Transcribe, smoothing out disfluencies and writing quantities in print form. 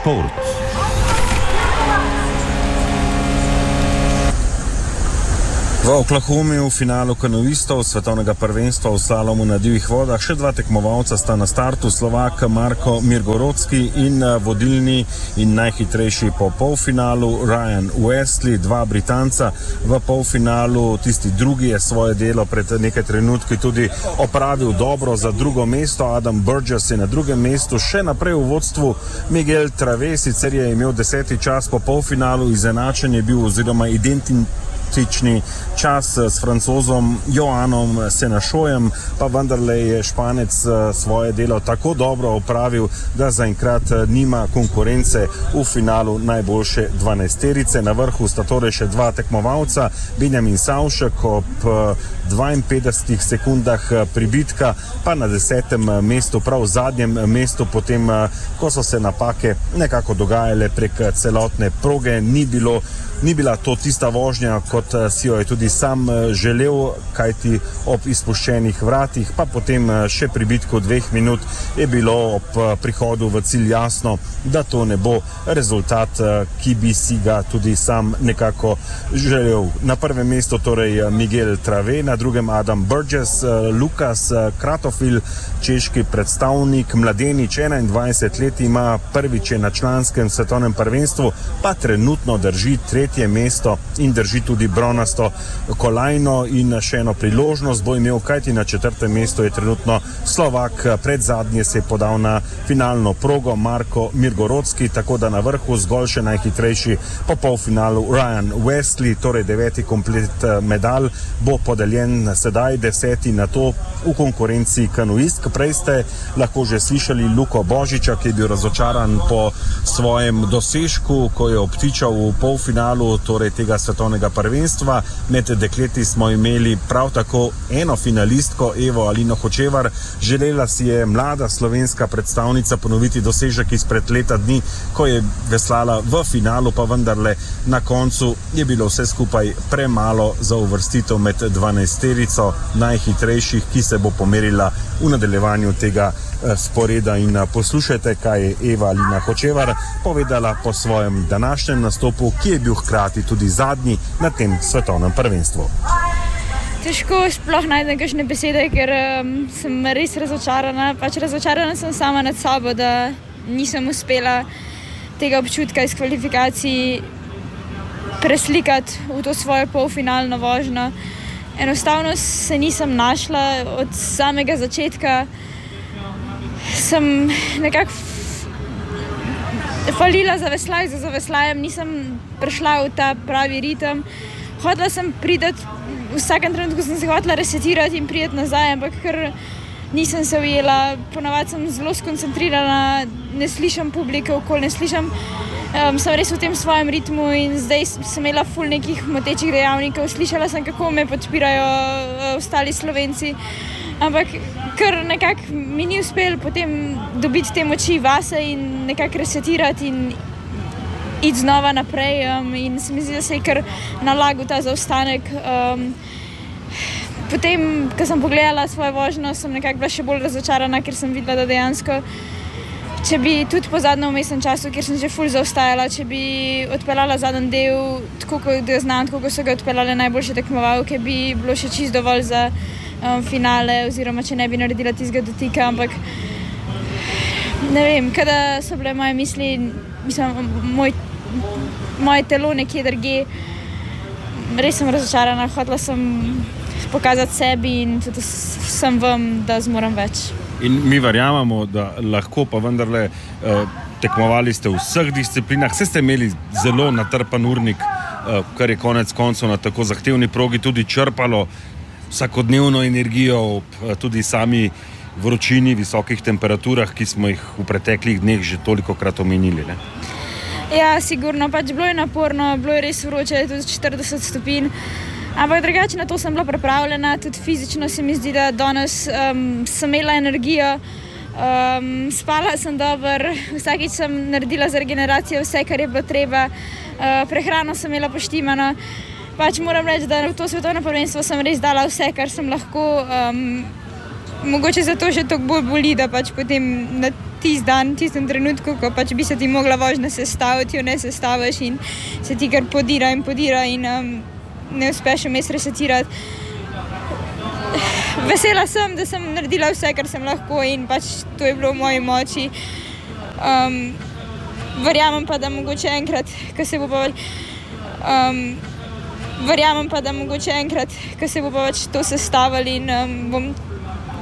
šport. V Oklahomi v finalu kanuistov svetovnega prvenstva v slalomu na divjih vodah še dva tekmovalca sta na startu, Slovak Marko Mirgorodski in vodilni in najhitrejši po polfinalu Ryan Wesley, dva Britanca v polfinalu. Tisti drugi je svoje delo pred nekaj trenutki tudi opravil dobro za drugo mesto. Adam Burgess je na drugem mestu, še naprej v vodstvu Miguel Traves, sicer je imel 10. čas po polfinalu, izenačen je bil oziroma identični čas s Francozom Joanom Senašojem, pa vendarle je Španec svoje delo tako dobro opravil, da zaenkrat nima konkurence v finalu najboljše 12-terice. Na vrhu sta torej še dva tekmovalca, Benjamin Savšek ob 52 sekundah pribitka, pa na 10. mestu, prav v zadnjem mestu, potem ko so se napake nekako dogajale prek celotne proge. Ni bila to tista vožnja, kot si jo je tudi sam želel, kajti ob izpuščenih vratih, pa potem še pri bitku 2 minut je bilo ob prihodu v cilj jasno, da to ne bo rezultat, ki bi si ga tudi sam nekako želel. Na prvem mestu torej Miguel Trave, na drugem Adam Burgess, Lukas Kratofil, češki predstavnik, mladenič, 21 let ima, prvič je na članskem svetovnem prvenstvu, pa trenutno drži tretje mesto in drži tudi bronasto kolajno in še eno priložnost bo imel, kajti na 4. mestu je trenutno Slovak, pred zadnje se je podal na finalno progo Marko Mirgorodski, tako da na vrhu zgolj še najhitrejši po polfinalu Ryan Wesley, torej 9. komplet medalj bo podeljen sedaj, 10. na to v konkurenci kanuistk. Prej ste lahko že slišali Luko Božiča, ki je bil razočaran po svojem dosežku, ko je obtičal v polfinalu torej tega svetovnega prvenstva. Med dekleti smo imeli prav tako eno finalistko, Evo Alino Hočevar. Želela si je mlada slovenska predstavnica ponoviti dosežek izpred leta dni, ko je veslala v finalu, pa vendarle na koncu je bilo vse skupaj premalo za uvrstitev med 12-terico najhitrejših, ki se bo pomerila v nadaljevanju tega sporeda. In poslušajte, kaj je Eva Alina Hočevar povedala po svojem današnjem nastopu, ki je bil hkrati tudi zadnji na tem svetovnem prvenstvu. Težko sploh najdem kakšne besede, ker sem res razočarana. Razočarana sem sama nad sabo, da nisem uspela tega občutka iz kvalifikacij preslikati v to svojo polfinalno vožnjo. Enostavno se nisem našla od samega začetka. Sem nekako falila za veslajem, nisem prišla v ta pravi ritem. Hotela sem priti, v vsakem trenutku sem se hotela resetirati in priti nazaj, ampak ker nisem se ujela. Ponavadi sem zelo skoncentrirana, ne slišam publike okoli, ne slišam, sem res v tem svojem ritmu in zdaj sem imela ful nekih motečih dejavnikov. Slišala sem, kako me podpirajo ostali Slovenci, ampak ker nekako mi ni uspelo potem dobiti te moči vase in nekako resetirati in iti znova naprej, in se mi zdi, da se je kar nalagal ta zaostanek. Potem, ko sem pogledala svojo vožnjo, sem nekako bila še bolj razočarana, ker sem videla, da dejansko, če bi tudi po zadnjem vmesnem času, kjer sem že ful zaostajala, če bi odpeljala zadnji del, tako kot ga znam, tako kot so ga odpeljale najboljše tekmovalke, bi bilo še čisto dovolj za finale, oziroma če ne bi naredila tistega dotika, ampak ne vem, kada so bile moje misli, mislim, moje telo nekje drugje. Res sem razočarana, hotela sem pokazati sebi in tudi vsem vam, da zmorem več. In mi verjamemo, da lahko, pa vendarle tekmovali ste v vseh disciplinah, vse ste imeli zelo natrpan urnik, kar je konec koncev na tako zahtevni progi tudi črpalo vsakodnevno energijo, tudi sami vročini, visokih temperaturah, ki smo jih v preteklih dneh že tolikokrat omenili, ne? Ja, sigurno, bilo je naporno, bilo je res vroče, tudi 40 stopinj, ampak drugače na to sem bila pripravljena, tudi fizično se mi zdi, da danes sem imela energijo, spala sem dobro, vsakič sem naredila za regeneracijo vse, kar je bilo treba, prehrano sem imela poštimano. Moram reči, da v to svetovno prvenstvo sem res dala vse, kar sem lahko, mogoče zato še toliko bolj boli, da potem tisti dan, v tistem trenutku, ko pač bi se ti mogla vožnja sestaviti, jo ne sestaviš in se ti kar podira in ne uspeš vmes resetirati. Vesela sem, da sem naredila vse, kar sem lahko in pač to je bilo v moji moči. Verjamem pa, da mogoče enkrat, ko se bo pa pač to sestavili in bom